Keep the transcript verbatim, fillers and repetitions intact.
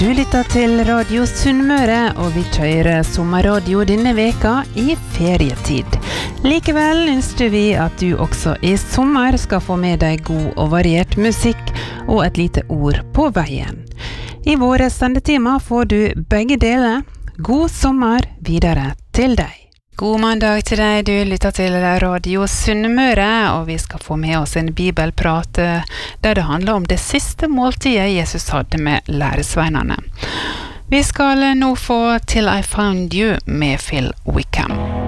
Du lytter til Radio Sunnmøre, og vi kjører sommerradio denne veka i ferietid. Likevel ønsker vi at du også i sommer skal få med deg god og variert musikk og et lite ord på veien. I våre sendetimer får du begge deler. God sommer videre til deg. God mandag til deg, du lytter til Radio Sunnmøre, og vi skal få med oss en bibelprat der det handler om det siste måltidet Jesus hadde med læresveinene. Vi skal nå få Till I Found You med Phil Wickham.